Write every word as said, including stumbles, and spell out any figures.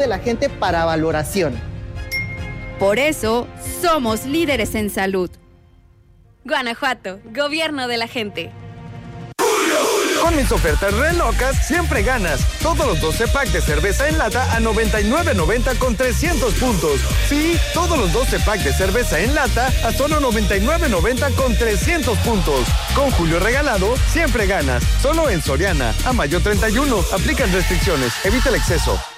de la gente para valoración. Por eso, somos líderes en salud. Guanajuato, gobierno de la gente. Con mis ofertas re locas, siempre ganas. Todos los doce packs de cerveza en lata a noventa y nueve noventa con trescientos puntos. Sí, todos los doce packs de cerveza en lata a solo noventa y nueve noventa con trescientos puntos. Con Julio Regalado, siempre ganas. Solo en Soriana. A mayo treinta y uno. Aplican restricciones. Evita el exceso.